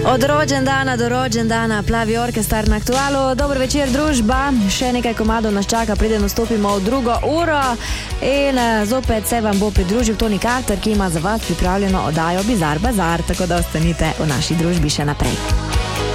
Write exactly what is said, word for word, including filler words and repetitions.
Od rođendana do rođendana Plavi orkestar na Aktualu. Dober večer, družba. Še nekaj komadov nas čaka, preden vstopimo v drugo uro. In zopet se vam bo pridružil Toni Carter, ki ima za vas pripravljeno oddajo Bizar Bazar, tako da ostanite v naši družbi še naprej.